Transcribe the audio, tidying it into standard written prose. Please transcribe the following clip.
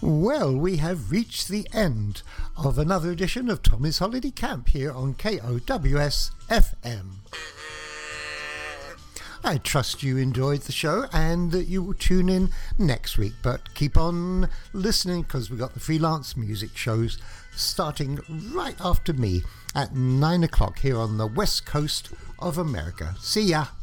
Well, we have reached the end of another edition of Tommy's Holiday Camp here on KOWS FM. I trust you enjoyed the show and that you will tune in next week, but keep on listening because we've got the freelance music shows starting right after me at 9 o'clock here on the west coast of America. See ya!